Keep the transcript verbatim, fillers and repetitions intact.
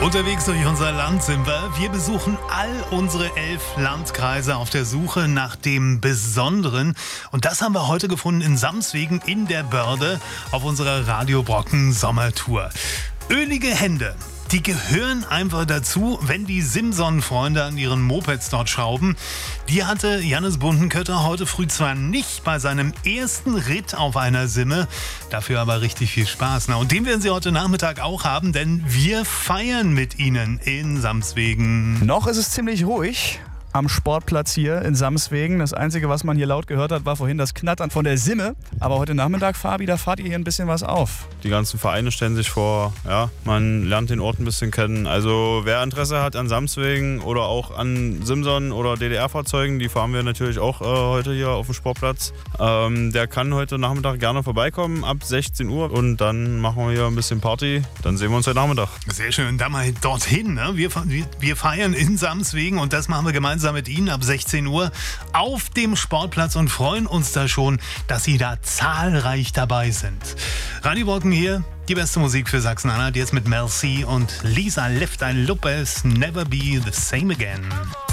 Unterwegs durch unser Land sind wir. Wir besuchen all unsere elf Landkreise auf der Suche nach dem Besonderen. Und das haben wir heute gefunden in Samswegen in der Börde auf unserer Radio Brocken Sommertour. Ölige Hände. Die gehören einfach dazu, wenn die Simson-Freunde an ihren Mopeds dort schrauben. Die hatte Jannis Bundenkötter heute früh zwar nicht bei seinem ersten Ritt auf einer Simme, dafür aber richtig viel Spaß. Na, und den werden sie heute Nachmittag auch haben, denn wir feiern mit ihnen in Samswegen. Noch ist es ziemlich ruhig am Sportplatz hier in Samswegen. Das Einzige, was man hier laut gehört hat, war vorhin das Knattern von der Simme. Aber heute Nachmittag, Fabi, da fahrt ihr hier ein bisschen was auf. Die ganzen Vereine stellen sich vor, ja, man lernt den Ort ein bisschen kennen. Also wer Interesse hat an Samswegen oder auch an Simson oder D D R-Fahrzeugen, die fahren wir natürlich auch äh, heute hier auf dem Sportplatz. Ähm, der kann heute Nachmittag gerne vorbeikommen ab sechzehn Uhr und dann machen wir hier ein bisschen Party. Dann sehen wir uns heute Nachmittag. Sehr schön, dann mal dorthin. Ne? Wir, wir feiern in Samswegen und das machen wir gemeinsam mit Ihnen ab sechzehn Uhr auf dem Sportplatz und freuen uns da schon, dass Sie da zahlreich dabei sind. Radio Brocken hier, die beste Musik für Sachsen-Anhalt, jetzt mit Merci und Lisa Left Eye Lopez, Never Be the Same Again.